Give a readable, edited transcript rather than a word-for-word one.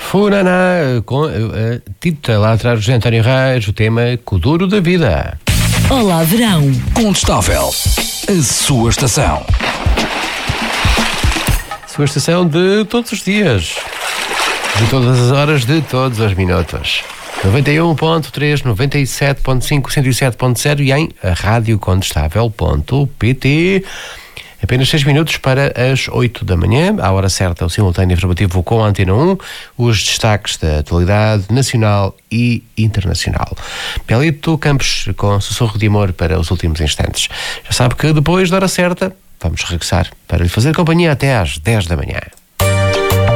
Funaná, com Tita, lá atrás José António Reis, o tema Kuduro da Vida. Olá, verão. Contestável, a sua estação. Sua estação de todos os dias, de todas as horas, de todos os minutos. 91.3, 97.5, 107.0 e em radiocontestável.pt. Apenas 6 minutos para as 8 da manhã, à hora certa, o simultâneo informativo com a Antena 1, os destaques da atualidade nacional e internacional. Pelito Campos com sussurro de amor para os últimos instantes. Já sabe que depois da hora certa, vamos regressar para lhe fazer companhia até às 10 da manhã.